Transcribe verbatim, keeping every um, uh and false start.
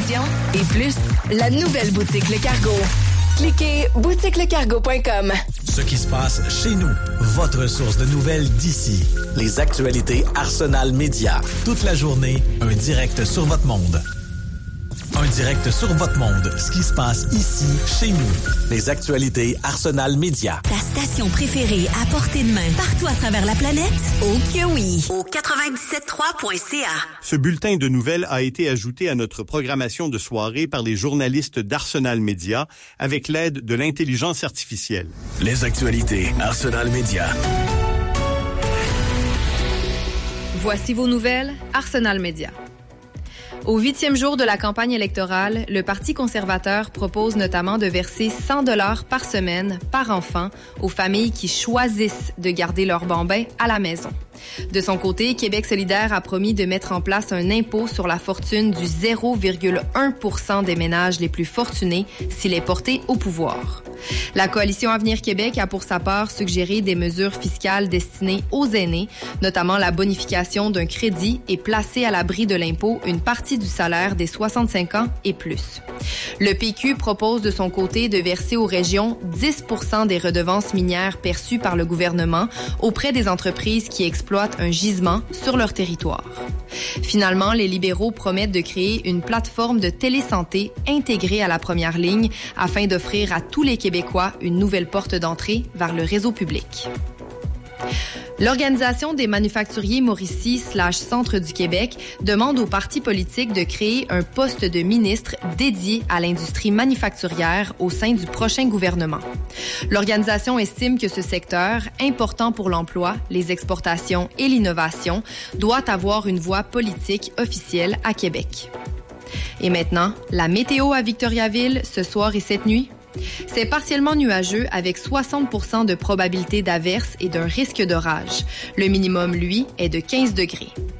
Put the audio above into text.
occasions et plus, la nouvelle boutique Le Cargo. Cliquez boutique le cargo point com. Ce qui se passe chez nous, votre source de nouvelles d'ici. Les actualités Arsenal Média. Toute la journée, un direct sur votre monde. Un direct sur votre monde. Ce qui se passe ici, chez nous. Les actualités Arsenal Média. Ta station préférée à portée de main partout à travers la planète? Oh que oui! Au quatre-vingt-dix-sept trois point c a. Ce bulletin de nouvelles a été ajouté à notre programmation de soirée par les journalistes d'Arsenal Média avec l'aide de l'intelligence artificielle. Les actualités Arsenal Média. Voici vos nouvelles Arsenal Média. Au huitième jour de la campagne électorale, le Parti conservateur propose notamment de verser cent dollars par semaine par enfant aux familles qui choisissent de garder leurs bambins à la maison. De son côté, Québec solidaire a promis de mettre en place un impôt sur la fortune du zéro virgule un pour cent des ménages les plus fortunés s'il est porté au pouvoir. La Coalition Avenir Québec a pour sa part suggéré des mesures fiscales destinées aux aînés, notamment la bonification d'un crédit et placer à l'abri de l'impôt une partie du salaire des soixante-cinq ans et plus. Le P Q propose de son côté de verser aux régions dix pour cent des redevances minières perçues par le gouvernement auprès des entreprises qui exploitent un gisement sur leur territoire. Finalement, les libéraux promettent de créer une plateforme de télésanté intégrée à la première ligne afin d'offrir à tous les Québécois une nouvelle porte d'entrée vers le réseau public. L'Organisation des manufacturiers Mauricie slash Centre du Québec demande aux partis politiques de créer un poste de ministre dédié à l'industrie manufacturière au sein du prochain gouvernement. L'organisation estime que ce secteur, important pour l'emploi, les exportations et l'innovation, doit avoir une voix politique officielle à Québec. Et maintenant, la météo à Victoriaville ce soir et cette nuit. C'est partiellement nuageux avec soixante pour cent de probabilité d'averse et d'un risque d'orage. Le minimum, lui, est de quinze degrés.